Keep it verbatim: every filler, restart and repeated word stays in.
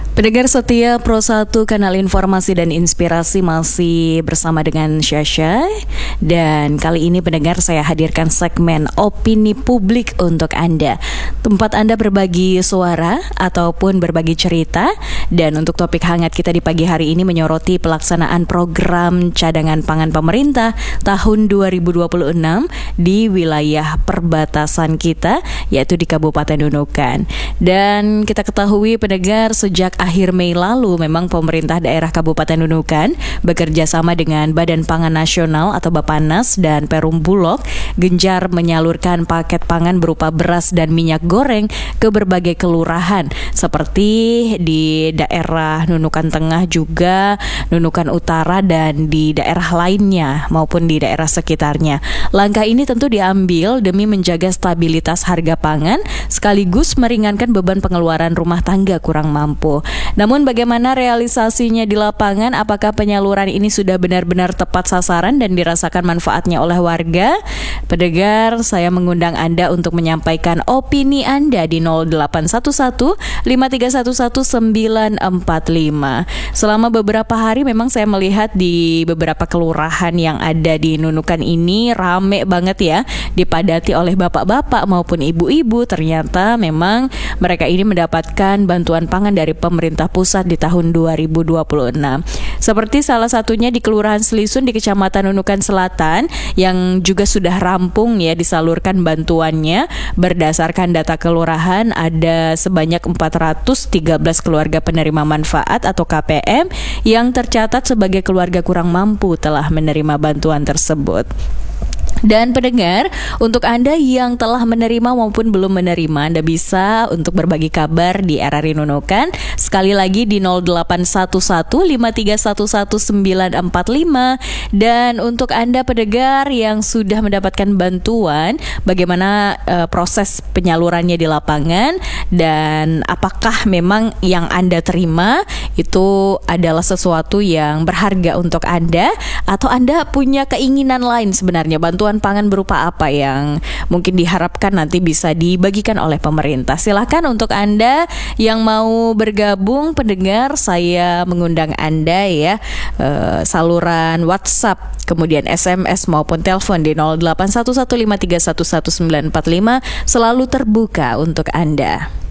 Pendengar setia Pro satu Kanal Informasi dan Inspirasi masih bersama dengan Syasha. Dan kali ini pendengar saya hadirkan segmen Opini Publik untuk Anda, tempat Anda berbagi suara ataupun berbagi cerita. Dan untuk topik hangat kita di pagi hari ini menyoroti pelaksanaan program cadangan pangan pemerintah tahun dua ribu dua puluh enam di wilayah perbatasan kita, yaitu di Kabupaten Nunukan. Dan kita ketahui pendengar, sejak akhir Mei lalu memang pemerintah daerah Kabupaten Nunukan bekerja sama dengan Badan Pangan Nasional atau Bappenas dan Perum Bulog gencar menyalurkan paket pangan berupa beras dan minyak goreng ke berbagai kelurahan seperti di daerah Nunukan Tengah, juga Nunukan Utara, dan di daerah lainnya maupun di daerah sekitarnya. Langkah ini tentu diambil demi menjaga stabilitas harga pangan sekaligus meringankan beban pengeluaran rumah tangga kurang mampu. Namun bagaimana realisasinya di lapangan? Apakah penyaluran ini sudah benar-benar tepat sasaran dan dirasakan manfaatnya oleh warga? Pendengar, saya mengundang Anda untuk menyampaikan opini Anda di nol delapan satu satu lima tiga satu satu sembilan empat lima. Selama beberapa hari memang saya melihat di beberapa kelurahan yang ada di Nunukan ini rame banget ya, dipadati oleh bapak-bapak maupun ibu-ibu. Ternyata memang mereka ini mendapatkan bantuan pangan dari pemerintah pusat di tahun dua ribu dua puluh enam. Seperti salah satunya di Kelurahan Selisun di Kecamatan Nunukan Selatan yang juga sudah rampung ya disalurkan bantuannya. Berdasarkan data kelurahan, ada sebanyak empat ratus tiga belas keluarga penerima manfaat atau K P M yang tercatat sebagai keluarga kurang mampu telah menerima bantuan tersebut. Dan pendengar, untuk Anda yang telah menerima maupun belum menerima, Anda bisa untuk berbagi kabar di R R I Nunukan. Sekali lagi di nol delapan satu satu lima tiga satu satu sembilan empat lima. Dan untuk Anda pendengar yang sudah mendapatkan bantuan, bagaimana uh, proses penyalurannya di lapangan, dan apakah memang yang Anda terima itu adalah sesuatu yang berharga untuk Anda, atau Anda punya keinginan lain sebenarnya, bantuan pangan berupa apa yang mungkin diharapkan nanti bisa dibagikan oleh pemerintah. Silahkan untuk Anda yang mau bergabung pendengar, saya mengundang Anda ya, uh, saluran WhatsApp, kemudian S M S maupun telepon di nol delapan satu satu lima tiga satu satu sembilan empat lima selalu terbuka untuk Anda.